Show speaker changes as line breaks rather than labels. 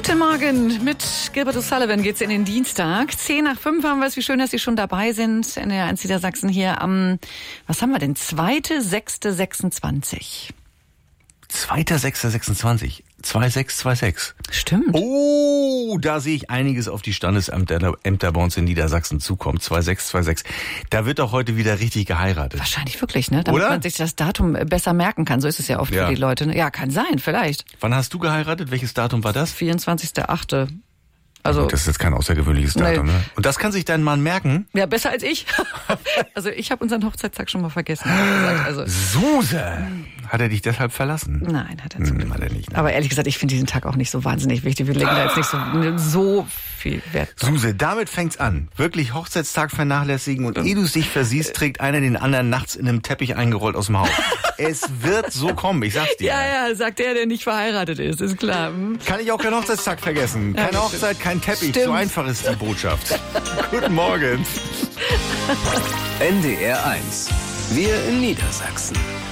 Guten Morgen, mit Gilbert O'Sullivan geht's in den Dienstag. 10:05 haben wir es. Wie schön, dass Sie schon dabei sind. In der 1 Niedersachsen hier am, was haben wir denn? 2.6.26.
2.6.26. 2626.
Stimmt.
Oh, da sehe ich einiges auf die Standesämter bei uns in Niedersachsen zukommen. 2626. Da wird doch heute wieder richtig geheiratet.
Wahrscheinlich wirklich, ne? Damit
Oder?
man sich das Datum besser merken kann. So ist es ja oft für die Leute. Ja, kann sein, vielleicht.
Wann hast du geheiratet? Welches Datum war das?
24.8. Also,
das ist jetzt kein außergewöhnliches Datum,
nee.
ne? Und das kann sich dein Mann merken?
Ja, besser als ich. Also ich habe unseren Hochzeitstag schon mal vergessen. Also,
Suse! Hat er dich deshalb verlassen?
nein, hat er zum Glück
Hat er nicht. Ne?
Aber ehrlich gesagt, ich finde diesen Tag auch nicht so wahnsinnig wichtig. Wir legen da jetzt nicht so viel Wert drauf.
Suse, damit fängt's an. Wirklich Hochzeitstag vernachlässigen und ehe du es dich versiehst, trägt einer den anderen nachts in einem Teppich eingerollt aus dem Haus. Es wird so kommen, ich sag's dir.
Ja, sagt der nicht verheiratet ist klar.
Kann ich auch keinen Hochzeitstag vergessen. Keine Hochzeit, kein Teppich.
Stimmt.
So einfach ist die Botschaft. Guten Morgen.
NDR 1. Wir in Niedersachsen.